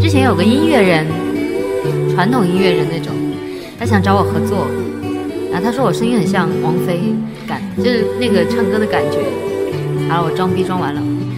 之前有个音乐人，传统音乐人那种，他想找我合作，然后他说我声音很像王菲，就是那个唱歌的感觉。好了，我装逼装完了。